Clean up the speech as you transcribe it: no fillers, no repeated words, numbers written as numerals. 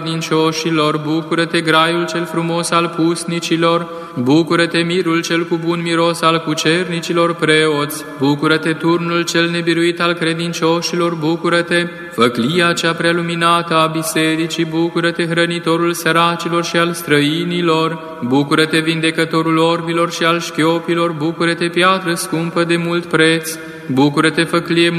credincioșilor, bucură-te graiul cel frumos al pusnicilor, bucură-te mirul cel cu bun miros al cucernicilor preoți, bucură-te turnul cel nebiruit al credincioșilor, bucură-te făclia cea preluminată a bisericii, bucură-te hrănitorul săracilor și al străinilor, bucură-te vindecătorul orbilor și al șchiopilor, bucură-te piatră scumpă de mult preț, bucură-te făclie